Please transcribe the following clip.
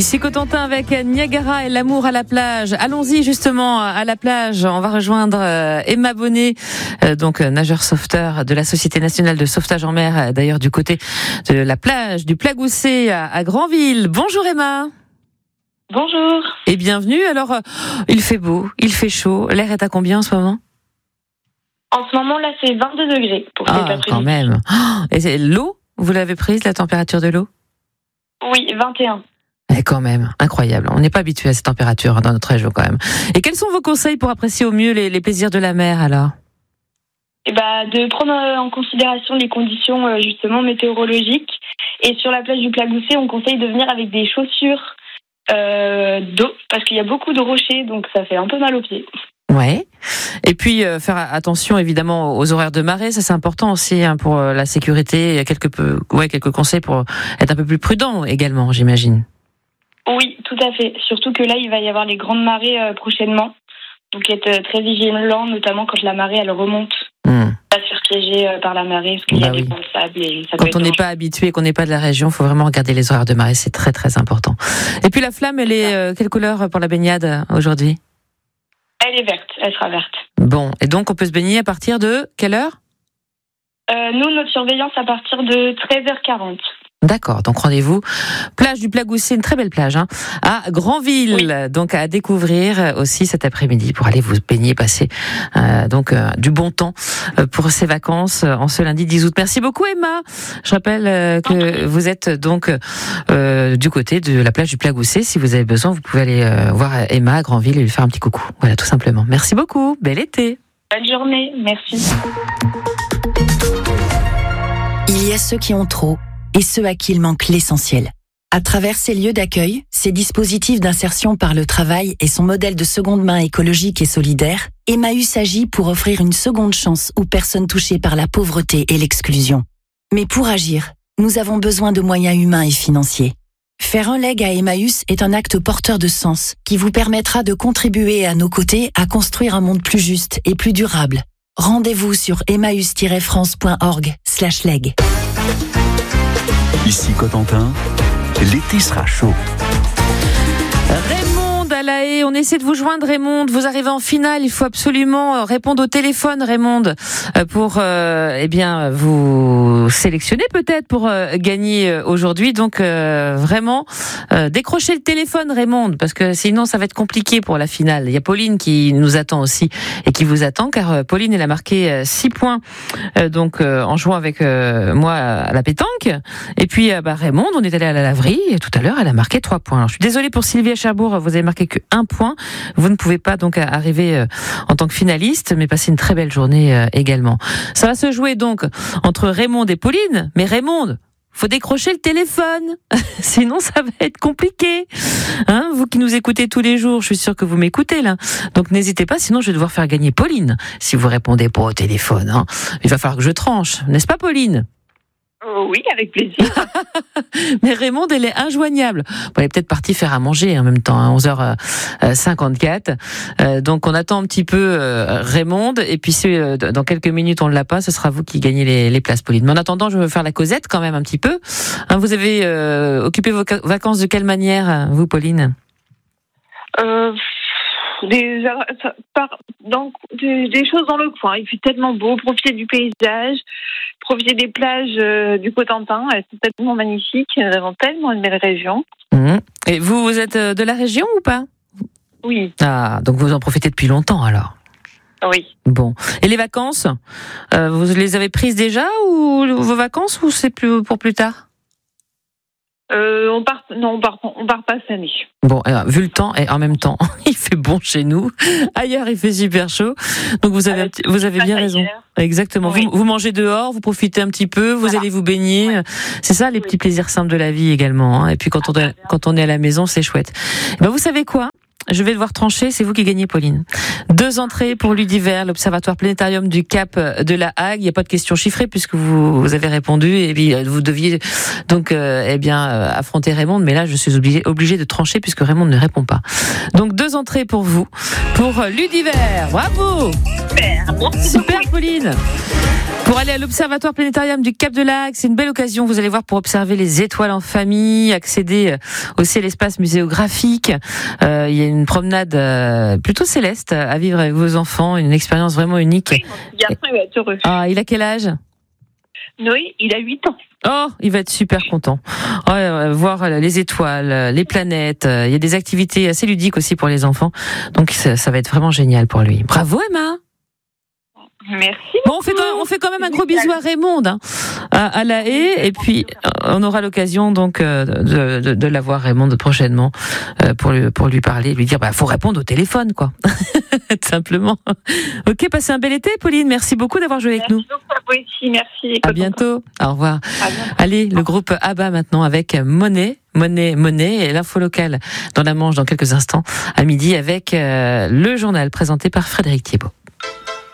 Ici Cotentin avec Niagara et l'amour à la plage. Allons-y justement à la plage. On va rejoindre Emma Bonnet, donc nageur sauveteur de la Société nationale de sauvetage en mer, d'ailleurs du côté de la plage du Plagousset à Granville. Bonjour Emma. Bonjour. Et bienvenue. Alors, il fait beau, il fait chaud. L'air est à combien en ce moment ? En ce moment là, c'est 22 degrés pour cet après-midi. Quand même. Et c'est l'eau, vous l'avez prise, la température de l'eau ? Oui, 21. Et quand même, incroyable. On n'est pas habitué à cette température dans notre région quand même. Et quels sont vos conseils pour apprécier au mieux les plaisirs de la mer alors ? De prendre en considération les conditions justement météorologiques. Et sur la plage du Plagousset, on conseille de venir avec des chaussures d'eau parce qu'il y a beaucoup de rochers, donc ça fait un peu mal aux pieds. Ouais. Et puis faire attention évidemment aux horaires de marée, ça c'est important aussi pour la sécurité. Il y a quelques conseils pour être un peu plus prudent également, j'imagine. Oui, tout à fait. Surtout que là, il va y avoir les grandes marées prochainement. Donc être très vigilant, notamment quand la marée elle remonte. Pas se faire piéger par la marée parce qu'il y a des grands sables et ça peut être quand on n'est pas habitué, qu'on n'est pas de la région, il faut vraiment regarder les horaires de marée, c'est très très important. Et puis la flamme, elle est quelle couleur pour la baignade aujourd'hui ? Elle est verte, elle sera verte. Bon, et donc on peut se baigner à partir de quelle heure ? Nous, notre surveillance à partir de 13h40. D'accord, donc rendez-vous plage du Plagousset, une très belle plage à Granville, oui. Donc à découvrir aussi cet après-midi pour aller vous baigner, passer du bon temps pour ces vacances en ce lundi 10 août. Merci beaucoup Emma. Je rappelle que vous êtes donc du côté de la plage du Plagousset. Si vous avez besoin, vous pouvez aller voir Emma à Granville et lui faire un petit coucou. Voilà, tout simplement. Merci beaucoup. Bel été. Bonne journée. Merci. Il y a ceux qui ont trop et ceux à qui il manque l'essentiel. À travers ces lieux d'accueil, ces dispositifs d'insertion par le travail et son modèle de seconde main écologique et solidaire, Emmaüs agit pour offrir une seconde chance aux personnes touchées par la pauvreté et l'exclusion. Mais pour agir, nous avons besoin de moyens humains et financiers. Faire un leg à Emmaüs est un acte porteur de sens qui vous permettra de contribuer à nos côtés à construire un monde plus juste et plus durable. Rendez-vous sur emmaüs-france.org/leg. Ici Cotentin, l'été sera chaud. Raymond à La Haye, on essaie de vous joindre Raymond, vous arrivez en finale, il faut absolument répondre au téléphone Raymond pour vous sélectionner peut-être pour gagner aujourd'hui. Donc vraiment décrochez le téléphone Raymond parce que sinon ça va être compliqué pour la finale. Il y a Pauline qui nous attend aussi et qui vous attend car Pauline elle a marqué 6 points en jouant avec moi à la pétanque. Et puis Raymond, on est allé à la laverie et tout à l'heure elle a marqué 3 points. Alors, je suis désolée pour Sylvie à Cherbourg, vous avez marqué que 1 point. Vous ne pouvez pas donc arriver en tant que finaliste, mais passer une très belle journée également. Ça va se jouer donc entre Raymond et Pauline, mais Raymond, faut décrocher le téléphone, sinon ça va être compliqué. Vous qui nous écoutez tous les jours, je suis sûre que vous m'écoutez là. Donc n'hésitez pas, sinon je vais devoir faire gagner Pauline si vous répondez pas au téléphone. Il va falloir que je tranche, n'est-ce pas Pauline ? Oui, avec plaisir. Mais Raymond, elle est injoignable. Bon, elle est peut-être partie faire à manger en même temps, 11h54. Donc on attend un petit peu Raymond. Et puis si dans quelques minutes on ne l'a pas, ce sera vous qui gagnez les places, Pauline. Mais en attendant, je veux faire la causette quand même un petit peu. Vous avez occupé vos vacances de quelle manière, vous, Pauline ? Des choses dans le coin. Il fait tellement beau, profiter du paysage, profiter des plages du Cotentin. C'est tellement magnifique. Nous avons tellement une belle région. Et vous êtes de la région ou pas ? Oui. Ah, donc vous en profitez depuis longtemps alors ? Oui. Bon. Et les vacances, vous les avez prises déjà ou vos vacances ou c'est pour plus tard ? On part pas cette année. Bon, alors, vu le temps et en même temps, il fait bon chez nous. Ailleurs, il fait super chaud. Donc vous avez bien raison. Exactement. Oui. Vous mangez dehors, vous profitez un petit peu, vous allez vous baigner. Ouais. C'est ça les petits plaisirs simples de la vie également. Et puis quand on est à la maison, c'est chouette. Vous savez quoi ? Je vais devoir trancher, c'est vous qui gagnez, Pauline. 2 entrées pour l'Udiver, l'Observatoire Planétarium du Cap de la Hague. Il n'y a pas de questions chiffrées puisque vous avez répondu et puis vous deviez donc affronter Raymond. Mais là, je suis obligée de trancher puisque Raymond ne répond pas. Donc 2 2 entrées pour vous, pour l'Univers. Bravo! Super, Pauline! Pour aller à l'Observatoire planétarium du Cap de Lac, c'est une belle occasion, vous allez voir, pour observer les étoiles en famille, accéder aussi à l'espace muséographique. Il y a une promenade plutôt céleste à vivre avec vos enfants, une expérience vraiment unique. Oui, mon garçon, il va être heureux. Ah, il a quel âge? Noé, il a 8 ans. Oh, il va être super content. Voir les étoiles, les planètes. Il y a des activités assez ludiques aussi pour les enfants. Donc ça va être vraiment génial pour lui. Bravo, Emma! Merci. Bon, on fait quand même un gros bisou à Raymond, à La Haye, et puis on aura l'occasion donc de la voir, Raymond, prochainement, pour lui parler, lui dire faut répondre au téléphone, quoi. Tout simplement. Ok, passez un bel été, Pauline. Merci beaucoup d'avoir joué avec nous. Merci beaucoup à vous aussi. Merci. À bientôt. Au revoir. Allez, le groupe ABBA maintenant avec Monnaie et l'info locale dans la Manche dans quelques instants à midi avec le journal présenté par Frédéric Thiebaud.